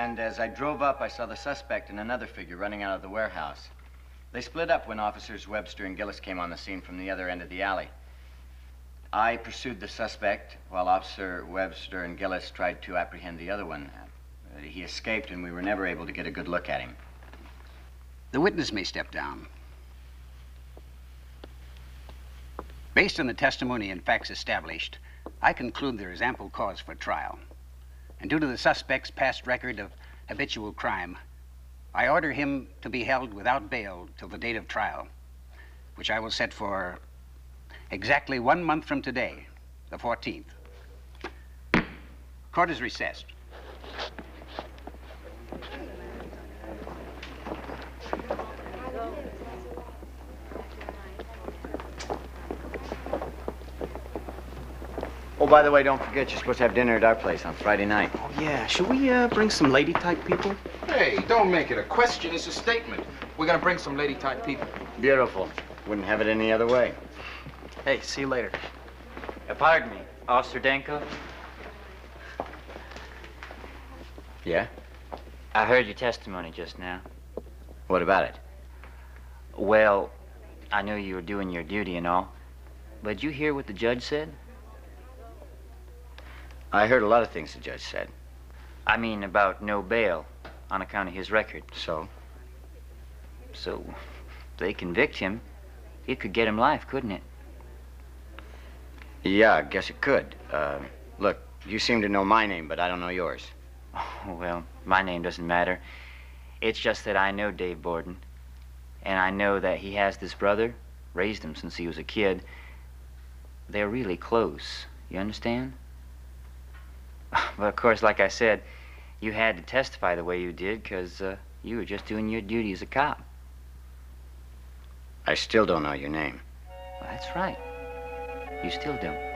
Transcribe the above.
And as I drove up, I saw the suspect and another figure running out of the warehouse. They split up when Officers Webster and Gillis came on the scene from the other end of the alley. I pursued the suspect while Officer Webster and Gillis tried to apprehend the other one. He escaped and we were never able to get a good look at him. The witness may step down. Based on the testimony and facts established, I conclude there is ample cause for trial. And due to the suspect's past record of habitual crime, I order him to be held without bail till the date of trial, which I will set for exactly 1 month from today, the 14th. Court is recessed. Oh, by the way, don't forget you're supposed to have dinner at our place on Friday night. Oh, yeah. Should we bring some lady-type people? Hey, don't make it a question. It's a statement. We're gonna bring some lady-type people. Beautiful. Wouldn't have it any other way. Hey, see you later. Pardon me, Officer Danko? Yeah? I heard your testimony just now. What about it? Well, I know you were doing your duty and all, but did you hear what the judge said? I heard a lot of things the judge said. I mean about no bail on account of his record. So? So, if they convict him, it could get him life, couldn't it? Yeah, I guess it could. Look, you seem to know my name, but I don't know yours. Oh, well, my name doesn't matter. It's just that I know Dave Borden, and I know that he has this brother, raised him since he was a kid. They're really close, you understand? But of course, like I said, you had to testify the way you did because you were just doing your duty as a cop. I still don't know your name. Well, that's right. You still don't.